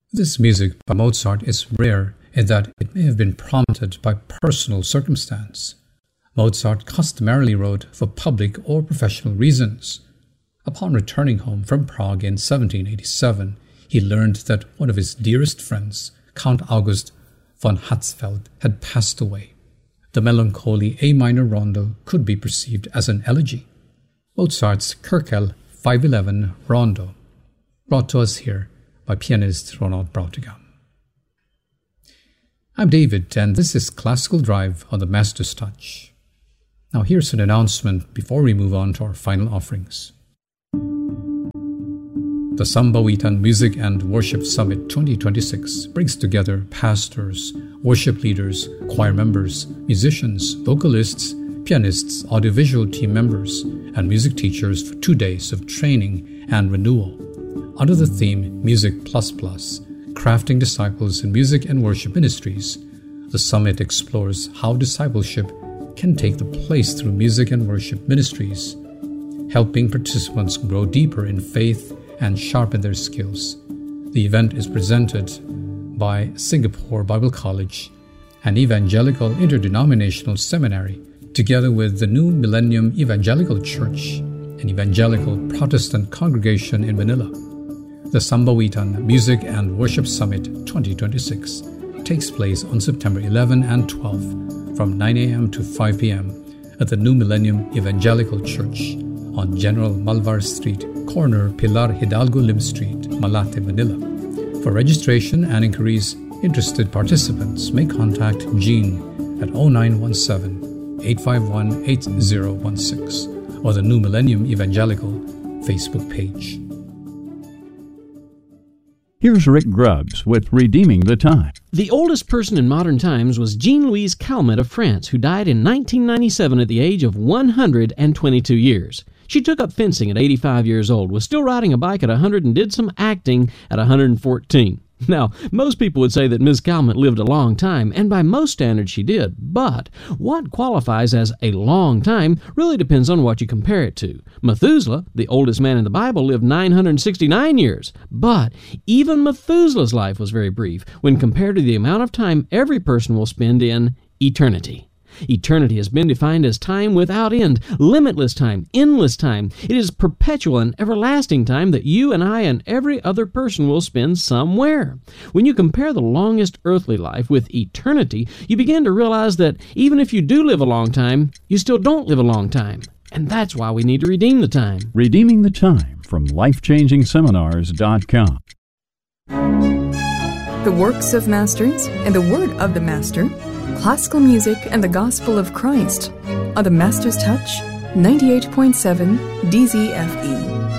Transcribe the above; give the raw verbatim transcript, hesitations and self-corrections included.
This music by Mozart is rare in that it may have been prompted by personal circumstance. Mozart customarily wrote for public or professional reasons. Upon returning home from Prague in seventeen eighty-seven, he learned that one of his dearest friends, Count August von Hatzfeld, had passed away. The melancholy A minor rondo could be perceived as an elegy. Mozart's Köchel five eleven Rondo, brought to us here by pianist Ronald Brautigam. I'm David, and this is Classical Drive on the Master's Touch. Now here's an announcement before we move on to our final offerings. The Sambawitan Music and Worship Summit twenty twenty-six brings together pastors, worship leaders, choir members, musicians, vocalists, pianists, audiovisual team members, and music teachers for two days of training and renewal. Under the theme Music Plus Plus, Crafting Disciples in Music and Worship Ministries, the summit explores how discipleship can take the place through music and worship ministries, helping participants grow deeper in faith and sharpen their skills. The event is presented by Singapore Bible College, an evangelical interdenominational seminary, together with the New Millennium Evangelical Church, an evangelical Protestant congregation in Manila. The Sambawitan Music and Worship Summit twenty twenty-six takes place on September eleventh and twelfth from nine a.m. to five p.m. at the New Millennium Evangelical Church on General Malvar Street, corner Pilar Hidalgo Lim Street, Malate, Manila. For registration and inquiries, interested participants may contact Jean at oh nine one seven, eight five one, eight zero one six or the New Millennium Evangelical Facebook page. Here's Rick Grubbs with Redeeming the Time. The oldest person in modern times was Jean-Louise Calment of France, who died in nineteen ninety-seven at the age of one hundred twenty-two years. She took up fencing at eighty-five years old, was still riding a bike at one hundred, and did some acting at one hundred fourteen. Now, most people would say that Miz Calment lived a long time, and by most standards she did, but what qualifies as a long time really depends on what you compare it to. Methuselah, the oldest man in the Bible, lived nine hundred sixty-nine years, but even Methuselah's life was very brief when compared to the amount of time every person will spend in eternity. Eternity has been defined as time without end, limitless time, endless time. It is perpetual and everlasting time that you and I and every other person will spend somewhere. When you compare the longest earthly life with eternity, you begin to realize that even if you do live a long time, you still don't live a long time. And that's why we need to redeem the time. Redeeming the Time from life changing seminars dot com. The works of masters and the word of the master, classical music and the gospel of Christ on the Master's Touch, ninety-eight point seven D Z F E.